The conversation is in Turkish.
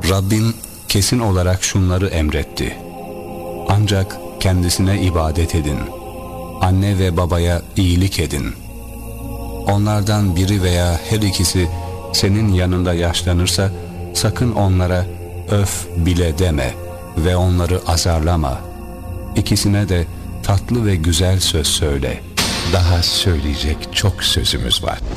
Rabbin kesin olarak şunları emretti: ancak kendisine ibadet edin, anne ve babaya iyilik edin. Onlardan biri veya her ikisi senin yanında yaşlanırsa sakın onlara öf bile deme ve onları azarlama. İkisine de tatlı ve güzel söz söyle. Daha söyleyecek çok sözümüz var.